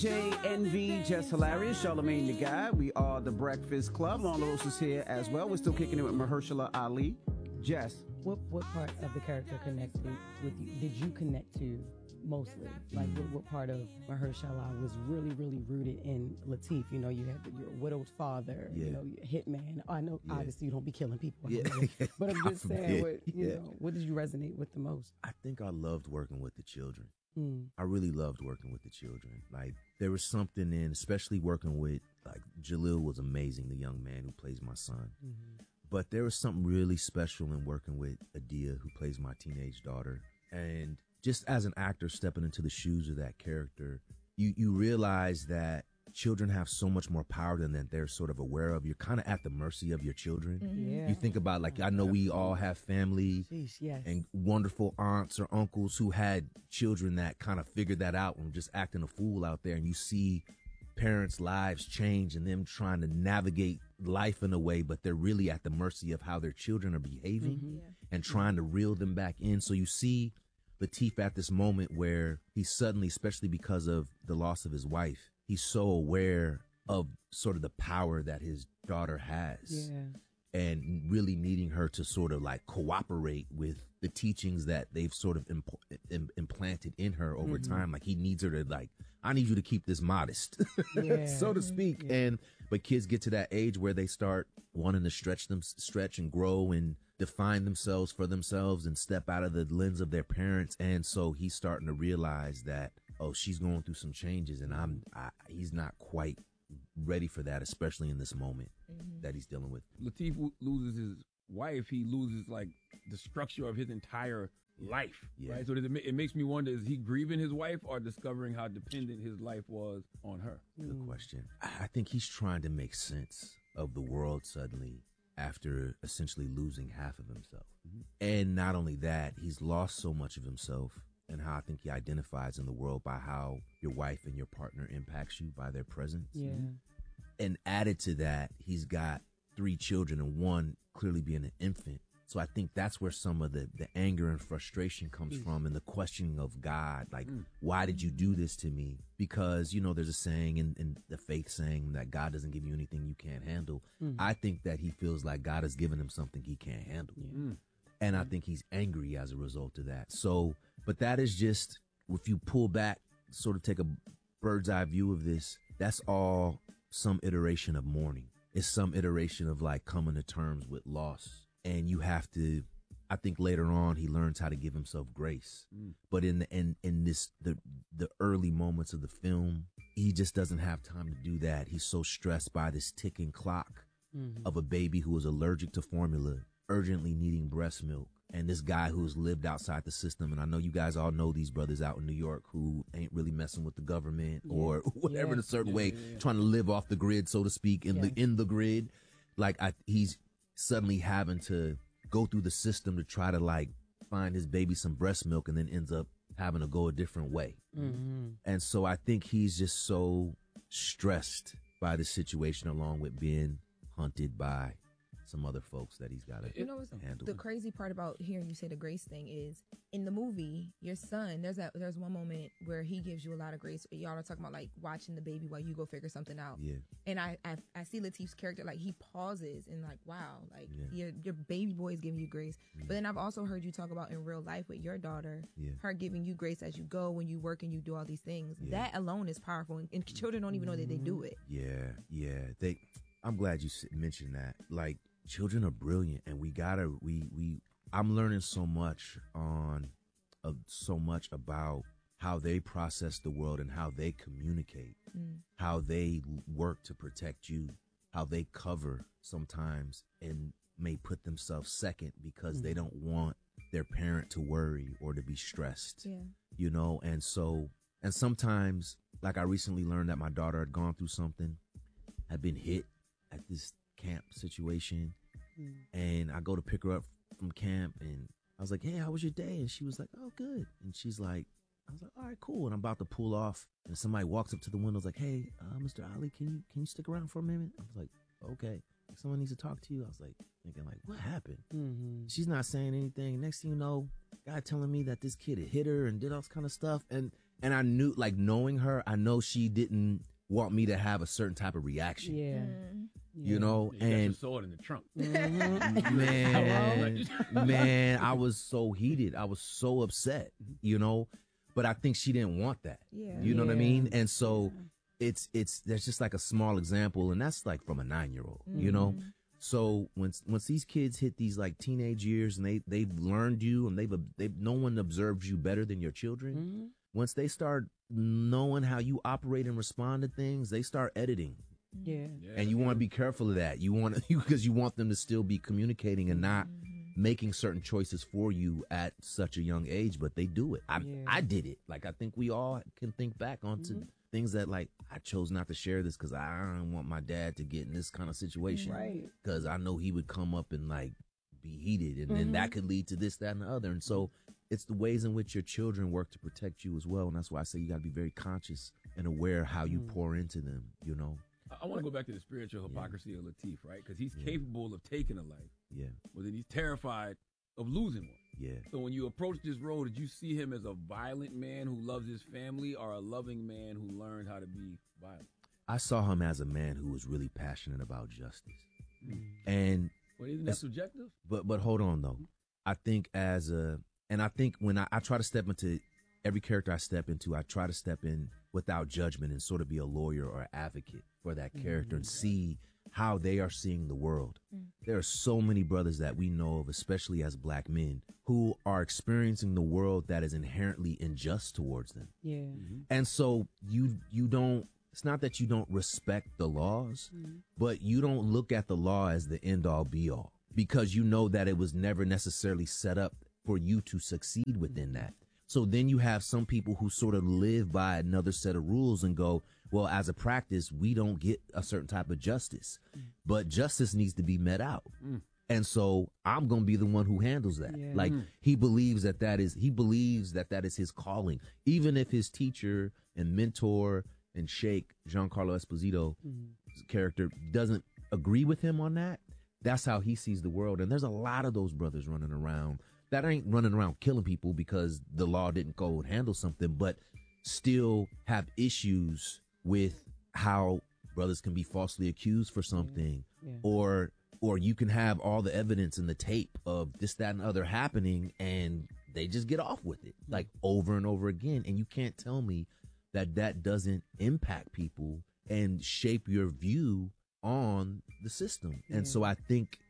DJ Envy, Just Hilarious, Charlamagne the Guy. We are the Breakfast Club. Lon LaRosa is here as well. We're still kicking it with Mahershala Ali. Jess. What part of the character connected with you? Did you connect to mostly? Like what part of Mahershala was really, really rooted in Lateef? You know, you had your widowed father, you know, your hitman. I know obviously you don't be killing people, but I'm just saying, what did you resonate with the most? I think I loved working with the children. I really loved working with the children. Like there was something in, especially working with, like Jalil was amazing, the young man who plays my son. But there was something really special in working with Adia, who plays my teenage daughter. And just as an actor stepping into the shoes of that character, you realize that children have so much more power than that they're sort of aware of. You're kind of at the mercy of your children. You think about, like, I know we all have family and wonderful aunts or uncles who had children that kind of figured that out and just acting a fool out there. And you see parents' lives change and them trying to navigate life in a way, but they're really at the mercy of how their children are behaving and trying to reel them back in. So you see Lateef at this moment where he suddenly, especially because of the loss of his wife, he's so aware of sort of the power that his daughter has and really needing her to sort of like cooperate with the teachings that they've sort of implanted in her over time. Like he needs her to, like, I need you to keep this modest, so to speak. But kids get to that age where they start wanting to stretch and grow and define themselves for themselves and step out of the lens of their parents. And so he's starting to realize that, oh, she's going through some changes, and he's not quite ready for that, especially in this moment that he's dealing with. Lateef loses his wife. He loses like the structure of his entire life, right? So it makes me wonder, is he grieving his wife or discovering how dependent his life was on her? Good question. I think he's trying to make sense of the world suddenly after essentially losing half of himself. And not only that, he's lost so much of himself, and how I think he identifies in the world by how your wife and your partner impacts you by their presence. And added to that, he's got 3 children, and one clearly being an infant. So I think that's where some of the anger and frustration comes from, and the questioning of God. Like, why did you do this to me? Because, you know, there's a saying in the faith saying that God doesn't give you anything you can't handle. I think that he feels like God has given him something he can't handle. And I think he's angry as a result of that. So, but that is just, if you pull back, sort of take a bird's eye view of this, that's all some iteration of mourning. It's some iteration of like coming to terms with loss. And you have to, I think later on he learns how to give himself grace. But in the early moments of the film, he just doesn't have time to do that. He's so stressed by this ticking clock of a baby who is allergic to formula, urgently needing breast milk, and this guy who's lived outside the system. And I know you guys all know these brothers out in New York who ain't really messing with the government or whatever in a certain way, trying to live off the grid, so to speak, in the grid. Like he's suddenly having to go through the system to try to like find his baby some breast milk, and then ends up having to go a different way. And so I think he's just so stressed by the situation, along with being hunted by some other folks that he's got to handle. The crazy part about hearing you say the grace thing is, in the movie, your son, there's one moment where he gives you a lot of grace. Y'all are talking about like watching the baby while you go figure something out. And I see Lateef's character, like he pauses and like, wow, like your baby boy is giving you grace. But then I've also heard you talk about in real life with your daughter, her giving you grace as you go, when you work and you do all these things. That alone is powerful, and children don't even know that they do it. I'm glad you mentioned that. Like, children are brilliant, and I'm learning so much about how they process the world and how they communicate, how they work to protect you, how they cover sometimes and may put themselves second because they don't want their parent to worry or to be stressed, you know? And sometimes, like I recently learned that my daughter had gone through something, had been hit at this camp situation, and I go to pick her up from camp, and I was like, hey, how was your day? And she was like, oh, good. And she's like, I was like, all right, cool. And I'm about to pull off, and somebody walks up to the window, was like, hey, Mr. Ali, can you stick around for a minute? I was like, okay, someone needs to talk to you. I was like, thinking like, what happened? She's not saying anything. Next thing you know, guy telling me that this kid had hit her and did all this kind of stuff. And And I knew, like, knowing her, I know she didn't want me to have a certain type of reaction. Yeah. You know, you got your sword in the trunk. Man, I was so heated. I was so upset, you know, but I think she didn't want that. Yeah. You know what I mean? And so that's just like a small example, and that's like from a 9-year-old, you know? So once these kids hit these like teenage years and they've learned you and they've no one observes you better than your children. Once they start knowing how you operate and respond to things, they start editing. Yeah. And you want to be careful of that. You want to, because you want them to still be communicating and not making certain choices for you at such a young age, but they do it. I did it. Like, I think we all can think back onto things that, like, I chose not to share this because I don't want my dad to get in this kind of situation. Right. Because I know he would come up and, like, be heated, and then that could lead to this, that, and the other. And so it's the ways in which your children work to protect you as well. And that's why I say you got to be very conscious and aware how you pour into them, you know? I want to go back to the spiritual hypocrisy of Lateef, right? Because he's capable of taking a life. Yeah. But then he's terrified of losing one. Yeah. So when you approach this role, did you see him as a violent man who loves his family or a loving man who learned how to be violent? I saw him as a man who was really passionate about justice. And Well, isn't that subjective? But hold on though. I think I think when I try to step into every character I step into, I try to step in without judgment and sort of be a lawyer or advocate for that character and see how they are seeing the world. There are so many brothers that we know of, especially as black men, who are experiencing the world that is inherently unjust towards them. Yeah. And so you don't, it's not that you don't respect the laws, but you don't look at the law as the end all be all, because you know that it was never necessarily set up for you to succeed within that. So then you have some people who sort of live by another set of rules and go, well, as a practice, we don't get a certain type of justice, but justice needs to be met out. And so I'm going to be the one who handles that. Yeah. Like he believes that is his calling, even if his teacher and mentor and Sheikh Giancarlo Esposito's character doesn't agree with him on that. That's how he sees the world. And there's a lot of those brothers running around that ain't running around killing people because the law didn't go and handle something, but still have issues with how brothers can be falsely accused for something, or you can have all the evidence in the tape of this, that, and other happening, and they just get off with it like over and over again. And you can't tell me that doesn't impact people and shape your view on the system. And so I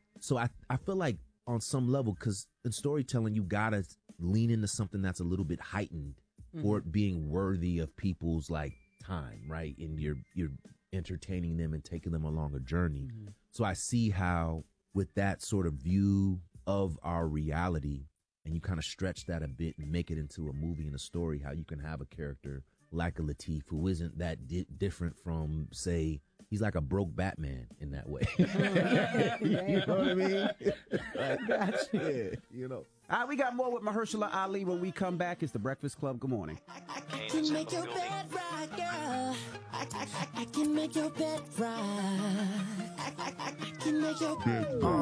feel like on some level, because in storytelling, you gotta lean into something that's a little bit heightened for it being worthy of people's like time, right? And you're entertaining them and taking them along a journey. So I see how with that sort of view of our reality, and you kind of stretch that a bit and make it into a movie and a story, how you can have a character like a Lateef who isn't that different from, say, he's like a broke Batman in that way. You know what I mean? Like, Gotcha. Yeah, you know. All right, we got more with Mahershala Ali when we come back. It's the Breakfast Club. Good morning. I can make your bed right, girl. I can make your bed right. I can make your bed right.